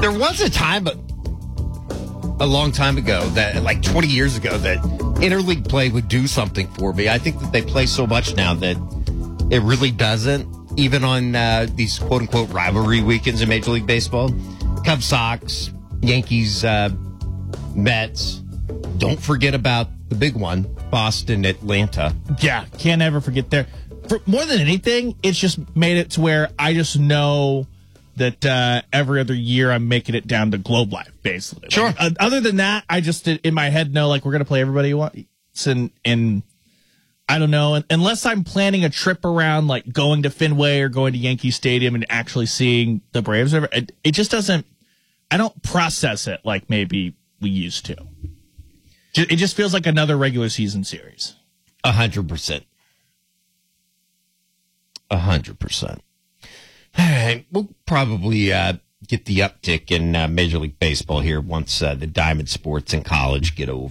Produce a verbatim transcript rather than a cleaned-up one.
There was a time, a long time ago, that like twenty years ago, that interleague play would do something for me. I think that they play so much now that it really doesn't, even on uh, these quote-unquote rivalry weekends in Major League Baseball. Cubs, Sox, Yankees, uh, Mets. Don't forget about the big one, Boston, Atlanta. Yeah, can't ever forget there. For more than anything, it's just made it to where I just know that uh, every other year I'm making it down to Globe Life, basically. Sure. Like, uh, other than that, I just in my head know like we're gonna play everybody once, and and I don't know, unless I'm planning a trip around like going to Fenway or going to Yankee Stadium and actually seeing the Braves. It, it just doesn't. I don't process it like maybe we used to. It just feels like another regular season series. A hundred percent. A hundred percent. All right, we'll probably uh, get the uptick in uh, Major League Baseball here once uh, the Diamond Sports in college get over.